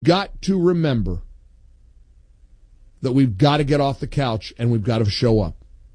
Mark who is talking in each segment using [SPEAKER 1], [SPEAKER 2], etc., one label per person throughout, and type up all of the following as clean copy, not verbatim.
[SPEAKER 1] got to remember that we've got to get off the couch and we've got to show up.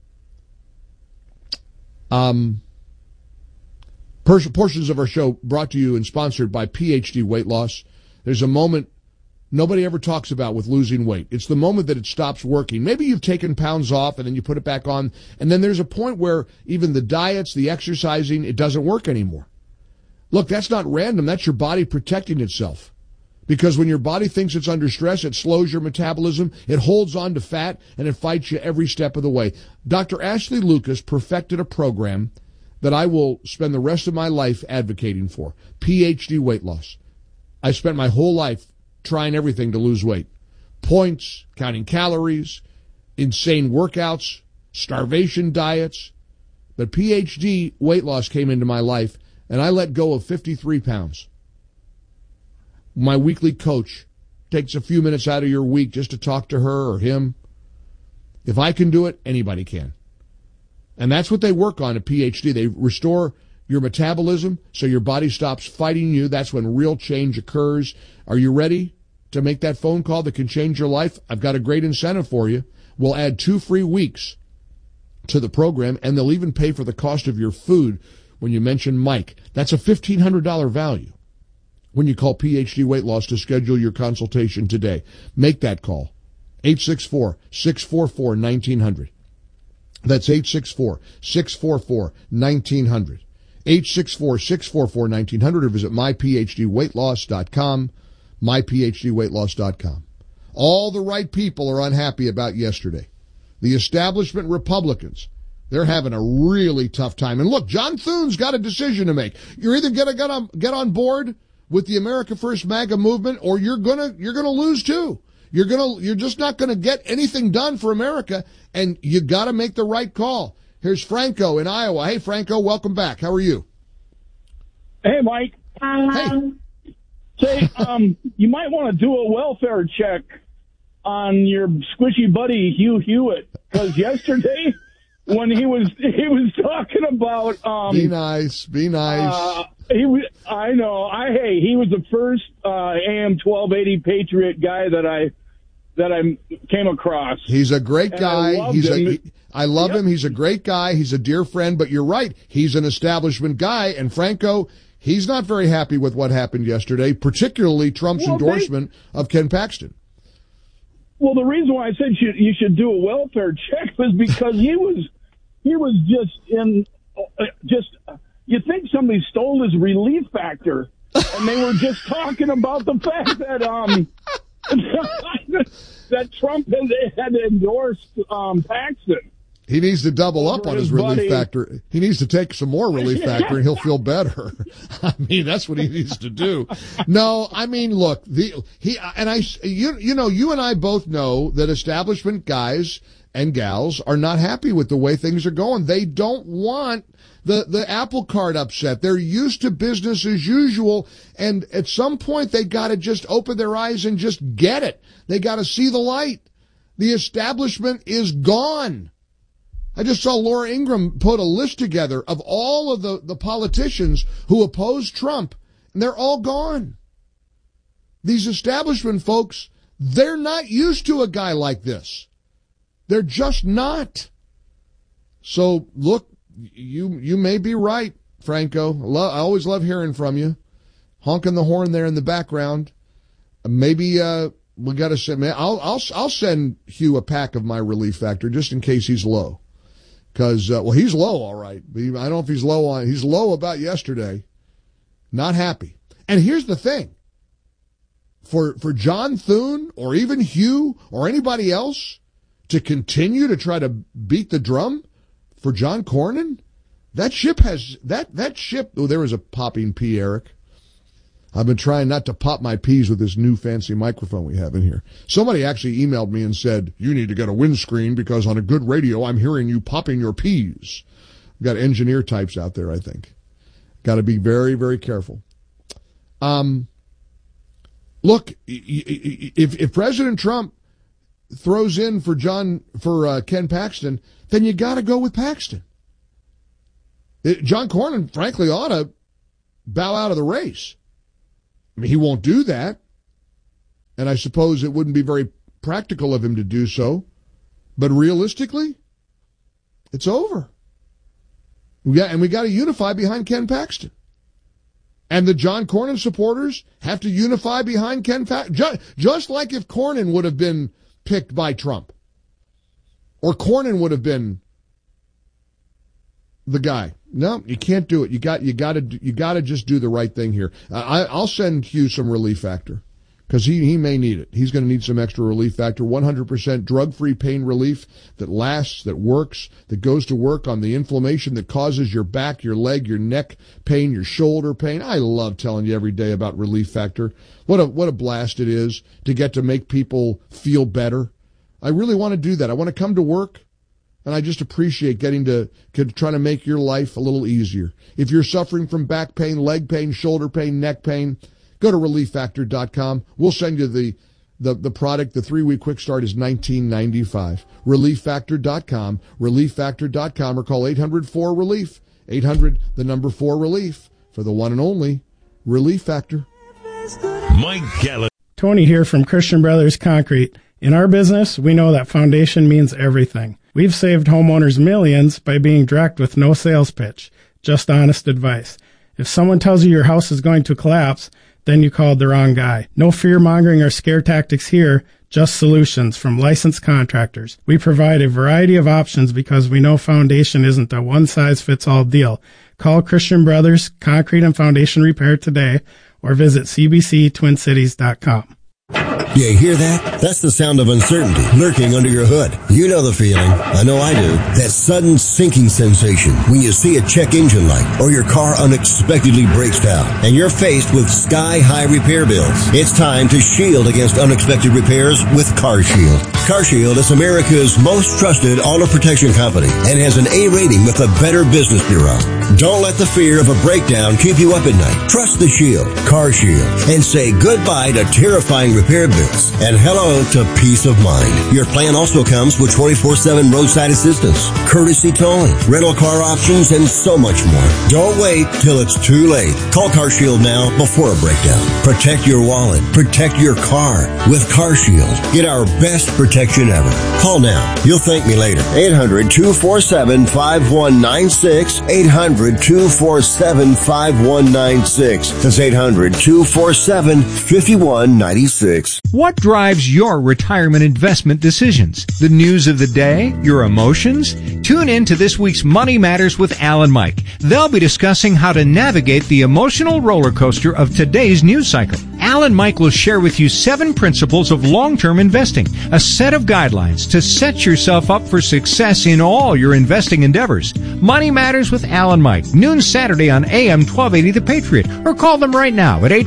[SPEAKER 1] Portions of our show brought to you and sponsored by PhD Weight Loss. There's a moment nobody ever talks about with losing weight. It's the moment that it stops working. Maybe you've taken pounds off and then you put it back on, and then there's a point where even the diets, the exercising, it doesn't work anymore. Look, that's not random. That's your body protecting itself. Because when your body thinks it's under stress, it slows your metabolism, it holds on to fat, and it fights you every step of the way. Dr. Ashley Lucas perfected a program that I will spend the rest of my life advocating for. PhD Weight Loss. I spent my whole life trying everything to lose weight. Points, counting calories, insane workouts, starvation diets. But PhD Weight Loss came into my life, and I let go of 53 pounds. My weekly coach takes a few minutes out of your week just to talk to her or him. If I can do it, anybody can. And that's what they work on at PhD. They restore your metabolism so your body stops fighting you. That's when real change occurs. Are you ready to make that phone call that can change your life? I've got a great incentive for you. We'll add 2 free weeks to the program, and they'll even pay for the cost of your food when you mention Mike. That's a $1,500 value when you call PhD Weight Loss to schedule your consultation today. Make that call. 864-644-1900. That's 864-644-1900. 864-644-1900, or visit myphdweightloss.com, myphdweightloss.com. All the right people are unhappy about yesterday. The establishment Republicans, they're having a really tough time. And look, John Thune's got a decision to make. You're either going to get on board with the America First MAGA movement, or you're going to lose too. You're just not going to get anything done for America, and you got to make the right call. Here's Franco in Iowa. Hey, Franco, welcome back. How are you?
[SPEAKER 2] Hey, Mike.
[SPEAKER 1] Hey.
[SPEAKER 2] Say, you might want to do a welfare check on your squishy buddy Hugh Hewitt, because yesterday when he was talking about
[SPEAKER 1] be nice.
[SPEAKER 2] I know. He was the first AM 1280 Patriot guy that I came across.
[SPEAKER 1] He's a great guy. I love him. He's a great guy. He's a dear friend, but you're right. He's an establishment guy, and Franco, he's not very happy with what happened yesterday, particularly Trump's endorsement of Ken Paxton.
[SPEAKER 2] Well, the reason why I said you should do a welfare check was because he was just you think somebody stole his relief factor, and they were just talking about the fact that that Trump had endorsed Paxton.
[SPEAKER 1] He needs to double up on his relief factor. He needs to take some more relief factor, and he'll feel better. I mean, that's what he needs to do. No, I mean, look, you and I both know that establishment guys and gals are not happy with the way things are going. They don't want the apple cart upset. They're used to business as usual, and at some point they got to just open their eyes and just get it. They got to see the light. The establishment is gone. I just saw Laura Ingraham put a list together of all of the politicians who oppose Trump, and they're all gone. These establishment folks, they're not used to a guy like this. They're just not. So, look, you may be right, Franco. I always love hearing from you. Honking the horn there in the background. Maybe we got to send. I'll send Hugh a pack of my relief factor just in case he's low. Because, he's low, all right. I don't know if he's low on. He's low about yesterday. Not happy. And here's the thing. For John Thune or even Hugh or anybody else to continue to try to beat the drum for John Cornyn, that ship has that ship. Oh, there was a popping pea, Eric. I've been trying not to pop my peas with this new fancy microphone we have in here. Somebody actually emailed me and said, you need to get a windscreen because on a good radio, I'm hearing you popping your peas. We've got engineer types out there, I think. Got to be very, very careful. Look, if President Trump throws in for Ken Paxton, then you got to go with Paxton. John Cornyn, frankly, ought to bow out of the race. I mean, he won't do that. And I suppose it wouldn't be very practical of him to do so. But realistically, it's over. We got to unify behind Ken Paxton. And the John Cornyn supporters have to unify behind Ken Paxton. Just like if Cornyn would have been picked by Trump. Or Cornyn would have been the guy. No, you can't do it. You got to just do the right thing here. I'll send Hugh some Relief Factor because he may need it. He's going to need some extra Relief Factor. 100% drug-free pain relief that lasts, that works, that goes to work on the inflammation that causes your back, your leg, your neck pain, your shoulder pain. I love telling you every day about Relief Factor. What a blast it is to get to make people feel better. I really want to do that. I want to come to work. And I just appreciate getting to try to make your life a little easier. If you're suffering from back pain, leg pain, shoulder pain, neck pain, go to ReliefFactor.com. We'll send you the product. The 3-week quick start is $19.95. ReliefFactor.com. ReliefFactor.com or call 800-4-RELIEF. 800-4-RELIEF for the one and only Relief Factor.
[SPEAKER 3] Mike Gallagher.
[SPEAKER 4] Tony here from Christian Brothers Concrete. In our business, we know that foundation means everything. We've saved homeowners millions by being direct with no sales pitch, just honest advice. If someone tells you your house is going to collapse, then you called the wrong guy. No fear-mongering or scare tactics here, just solutions from licensed contractors. We provide a variety of options because we know foundation isn't a one-size-fits-all deal. Call Christian Brothers Concrete and Foundation Repair today or visit cbctwincities.com.
[SPEAKER 5] You hear that? That's the sound of uncertainty lurking under your hood. You know the feeling. I know I do. That sudden sinking sensation when you see a check engine light or your car unexpectedly breaks down and you're faced with sky-high repair bills. It's time to shield against unexpected repairs with CarShield. CarShield is America's most trusted auto protection company and has an A rating with the Better Business Bureau. Don't let the fear of a breakdown keep you up at night. Trust the Shield, CarShield, and say goodbye to terrifying repair bills and hello to peace of mind. Your plan also comes with 24/7 roadside assistance, courtesy towing, rental car options, and so much more. Don't wait till it's too late. Call CarShield now before a breakdown. Protect your wallet. Protect your car with CarShield. Get our best protection ever. Call now. You'll thank me later. 800-247-5196. 800-247-5196. That's 800-247-5196.
[SPEAKER 6] What drives your retirement investment decisions? The news of the day? Your emotions? Tune in to this week's Money Matters with Al and Mike. They'll be discussing how to navigate the emotional roller coaster of today's news cycle. Al and Mike will share with you 7 principles of long-term investing, a set of guidelines to set yourself up for success in all your investing endeavors. Money Matters with Al and Mike, noon Saturday on AM 1280 The Patriot, or call them right now at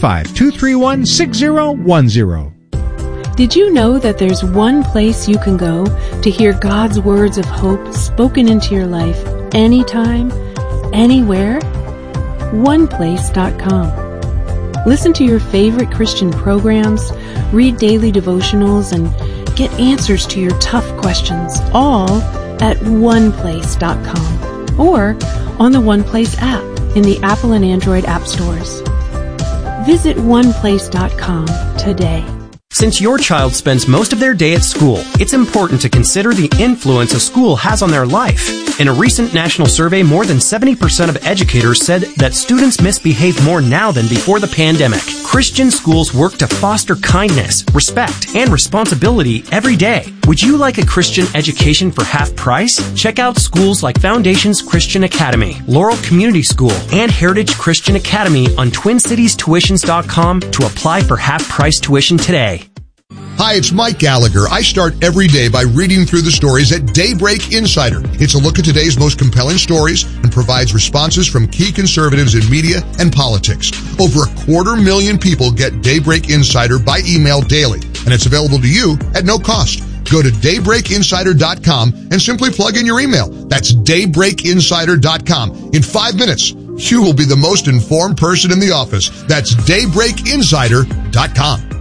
[SPEAKER 6] 855-231-6010.
[SPEAKER 7] Did you know that there's one place you can go to hear God's words of hope spoken into your life anytime, anywhere? OnePlace.com. Listen to your favorite Christian programs, read daily devotionals, and get answers to your tough questions, all at OnePlace.com or on the OnePlace app in the Apple and Android app stores. Visit OnePlace.com today.
[SPEAKER 8] Since your child spends most of their day at school, it's important to consider the influence a school has on their life. In a recent national survey, more than 70% of educators said that students misbehave more now than before the pandemic. Christian schools work to foster kindness, respect, and responsibility every day. Would you like a Christian education for half price? Check out schools like Foundations Christian Academy, Laurel Community School, and Heritage Christian Academy on TwinCitiesTuitions.com to apply for half-price tuition today.
[SPEAKER 1] Hi, it's Mike Gallagher. I start every day by reading through the stories at Daybreak Insider. It's a look at today's most compelling stories and provides responses from key conservatives in media and politics. Over 250,000 people get Daybreak Insider by email daily, and it's available to you at no cost. Go to daybreakinsider.com and simply plug in your email. That's daybreakinsider.com. In 5 minutes, you will be the most informed person in the office. That's daybreakinsider.com.